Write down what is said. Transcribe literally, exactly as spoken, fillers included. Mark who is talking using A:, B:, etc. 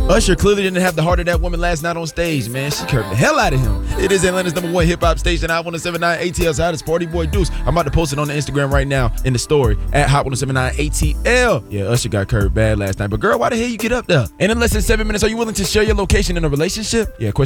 A: Usher clearly didn't have the heart of that woman last night on stage, man. She curved the hell out of him. It is Atlanta's number one hip-hop station, Hot one oh seven point nine A T L's hottest party boy Deuce. I'm about to post it on the Instagram right now in the story at Hot one oh seven point nine A T L. Yeah, Usher got curved bad last night. But girl, why the hell you get up there? And in less than seven minutes, are you willing to share your location in a relationship? Yeah, question